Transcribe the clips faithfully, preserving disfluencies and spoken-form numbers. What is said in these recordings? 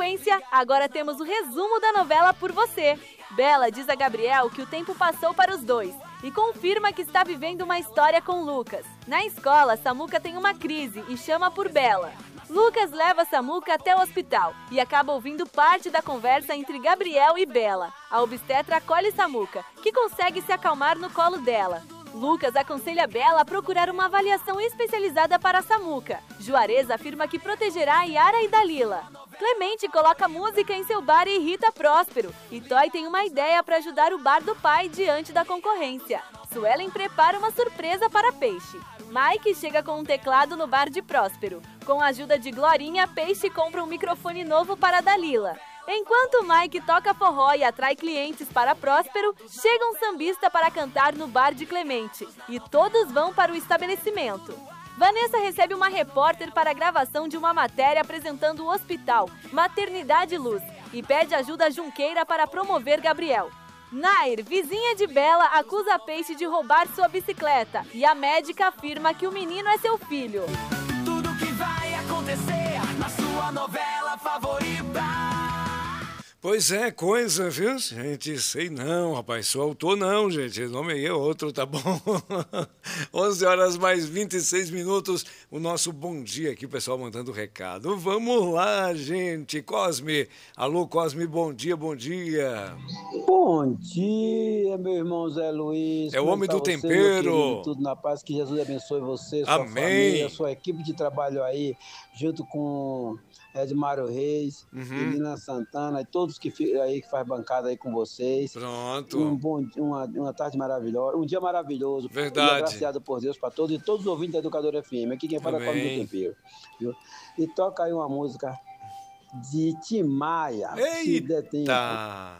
sequência, agora temos o resumo da novela por você. Bela diz a Gabriel que o tempo passou para os dois e confirma que está vivendo uma história com Lucas. Na escola, Samuca tem uma crise e chama por Bela. Lucas leva Samuca até o hospital e acaba ouvindo parte da conversa entre Gabriel e Bela. A obstetra acolhe Samuca, que consegue se acalmar no colo dela. Lucas aconselha Bela a procurar uma avaliação especializada para Samuca. Juarez afirma que protegerá Yara e Dalila. Clemente coloca música em seu bar e irrita Próspero. E Toy tem uma ideia para ajudar o bar do pai diante da concorrência. Suelen prepara uma surpresa para Peixe. Mike chega com um teclado no bar de Próspero. Com a ajuda de Glorinha, Peixe compra um microfone novo para Dalila. Enquanto Mike toca forró e atrai clientes para Próspero, chega um sambista para cantar no bar de Clemente. E todos vão para o estabelecimento. Vanessa recebe uma repórter para a gravação de uma matéria apresentando o hospital Maternidade Luz e pede ajuda a Junqueira para promover Gabriel. Nair, vizinha de Bela, acusa Peixe de roubar sua bicicleta e a médica afirma que o menino é seu filho. Tudo que vai acontecer na sua novela favorita. Pois é, coisa, viu, gente? Sei não, rapaz, sou autor não, gente. O nome aí é outro, tá bom? onze horas mais vinte e seis minutos, o nosso bom dia aqui, o pessoal mandando recado. Vamos lá, gente. Cosme, alô, Cosme, bom dia, bom dia. Bom dia, meu irmão Zé Luiz. É o homem do você, tempero. Tudo na paz, que Jesus abençoe você, sua Amém. família, sua equipe de trabalho aí, junto com Edmário Reis, Uhum. Menina Santana e todos que fi- aí que faz bancada aí com vocês. Pronto. Um bom, uma, uma tarde maravilhosa, um dia maravilhoso. Verdade. E agraciado por Deus para todos e todos os ouvintes da Educadora F M. Aqui quem fala é o Homem do Amém. Tempero. Viu? E toca aí uma música de Tim Maia, se der tempo. Eita!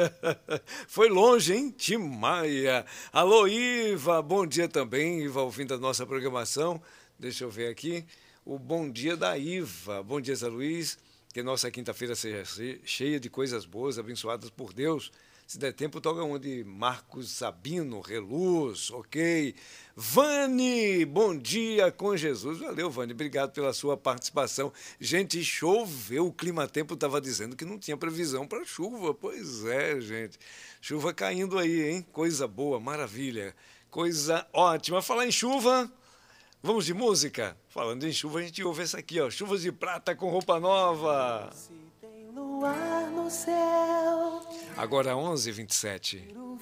Foi longe, hein? Tim Maia. Alô, Iva, bom dia também, Iva, ouvindo a nossa programação. Deixa eu ver aqui. O bom dia da Iva. Bom dia, Zé Luiz. Que nossa quinta-feira seja cheia de coisas boas, abençoadas por Deus. Se der tempo, toca uma de Marcos Sabino, Reluz, ok. Vani, bom dia com Jesus. Valeu, Vani, obrigado pela sua participação. Gente, choveu, o clima-tempo estava dizendo que não tinha previsão para chuva. Pois é, gente. Chuva caindo aí, hein? Coisa boa, maravilha. Coisa ótima. Falar em chuva... Vamos de música? Falando em chuva, a gente ouve essa aqui, ó. Chuvas de Prata com Roupa Nova. Se tem luar no céu, Agora onze e vinte e sete. o